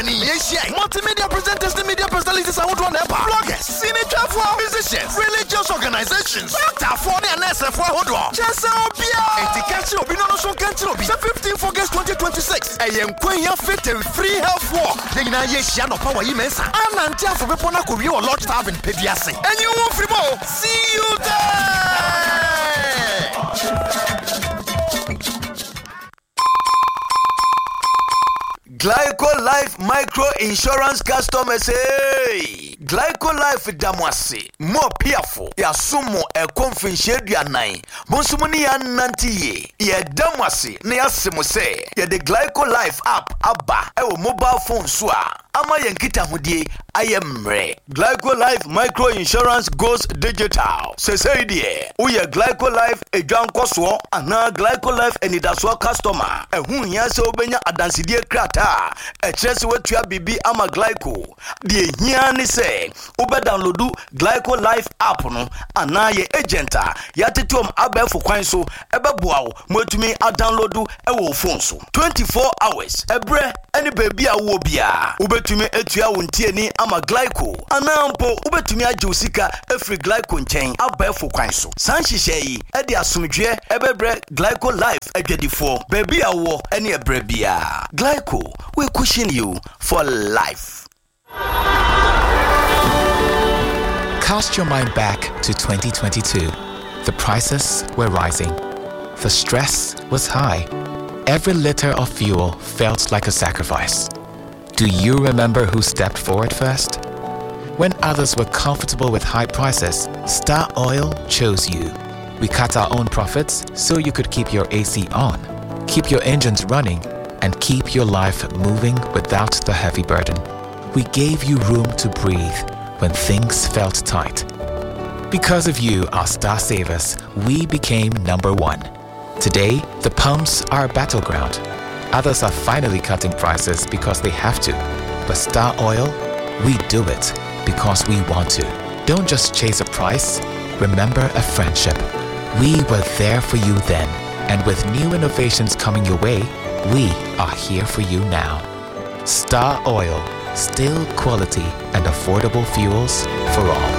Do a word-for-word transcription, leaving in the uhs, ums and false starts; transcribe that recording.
Multimedia presenters, the media personalities, I would want to bloggers, senator for musicians, religious organizations, doctor for the N S F for Hodwa, Chesobia, Etikachi Obino so Kantrobi, fifteenth of August twenty twenty-six. I am Quenya Fit and Free Health Walk. The United Shano Power Immensa, and Antia for Vepona Kurio, Lord Starvin Pediasi. And you won't free more. See you there. Glyco Life Micro Insurance customers, hey! Glyco Life Damwasi, more peerful, ya sumo e confinche ya nine. Monsumuni ya nanti ye Damwasi, ne asimu se, ye the Glyco Life app, abba, e wo mobile phone swa. Ama yenkita hudie, ayemre. Glyco Life Micro Insurance goes digital. Se se die, uye Glyco Life e janko swo, ana Glyco Life enidaswa customer. E hun yase obenya adansidie krata. E chesi wetu ya bibi ama Glyco. Die hiani se, ube downloadu Glyco Life app no, ana ye agenta. Yate tuom abe fukwanso, ebe buawo, mwetumi a downloadu ewo phone so. twenty-four hours, ebre, eni baby a wobia. Ube tumi etuya untie ni ama Glyco. Anampo, ube tumi a jusika efri Glyco nchen abe fukwanso. Sanshisheyi, edi asumjwe, ebebre Glyco Life ejedifo. Baby a wo, eni ebrebia. Glyco, we cushion you for life. Cast your mind back to twenty twenty-two. The prices were rising. The stress was high. Every liter of fuel felt like a sacrifice. Do you remember who stepped forward first? When others were comfortable with high prices, Star Oil chose you. We cut our own profits so you could keep your A C on, keep your engines running, and keep your life moving without the heavy burden. We gave you room to breathe when things felt tight. Because of you, our star savers, we became number one. Today, the pumps are a battleground. Others are finally cutting prices because they have to. But Star Oil, we do it because we want to. Don't just chase a price, remember a friendship. We were there for you then, and with new innovations coming your way, we are here for you now. Star Oil, still quality and affordable fuels for all.